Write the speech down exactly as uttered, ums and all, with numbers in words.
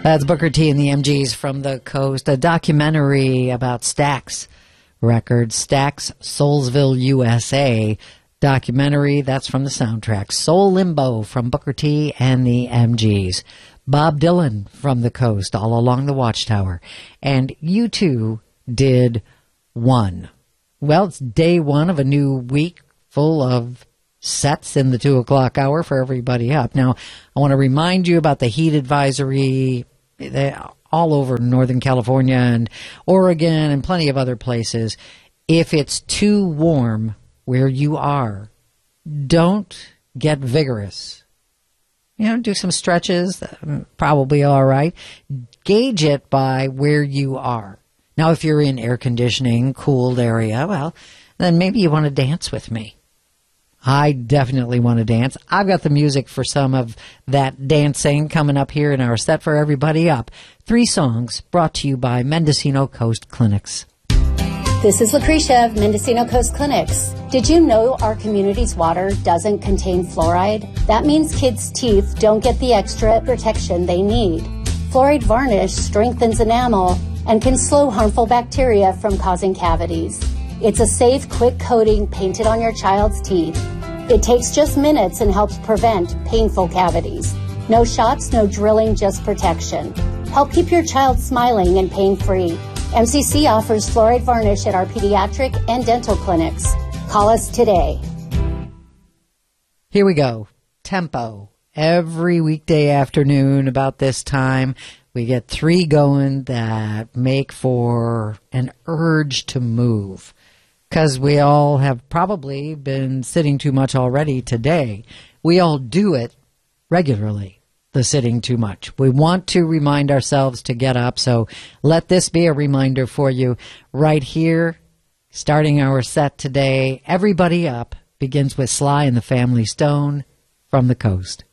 That's Booker T and the M Gs from the coast. A documentary about Stax Records, Stax Soulsville, U S A. Documentary, that's from the soundtrack. Soul Limbo from Booker T and the M Gs. Bob Dylan from the coast, All Along the Watchtower. And U two did One. Well, it's day one of a new week full of sets in the two o'clock hour for everybody up. Now, I want to remind you about the heat advisory all over Northern California and Oregon and plenty of other places. If it's too warm where you are, don't get vigorous. You know, do some stretches, probably all right. Gauge it by where you are. Now, if you're in air conditioning, cooled area, well, then maybe you want to dance with me. I definitely want to dance. I've got the music for some of that dancing coming up here in our set for everybody up. Three songs brought to you by Mendocino Coast Clinics. This is Lucretia of Mendocino Coast Clinics. Did you know our community's water doesn't contain fluoride? That means kids' teeth don't get the extra protection they need. Fluoride varnish strengthens enamel and can slow harmful bacteria from causing cavities. It's a safe, quick coating painted on your child's teeth. It takes just minutes and helps prevent painful cavities. No shots, no drilling, just protection. Help keep your child smiling and pain-free. M C C offers fluoride varnish at our pediatric and dental clinics. Call us today. Here we go. Tempo. Every weekday afternoon about this time, we get three going that make for an urge to move. Because we all have probably been sitting too much already today. We all do it regularly, the sitting too much. We want to remind ourselves to get up, so let this be a reminder for you right here. Starting our set today, Everybody Up begins with Sly and the Family Stone from the coast.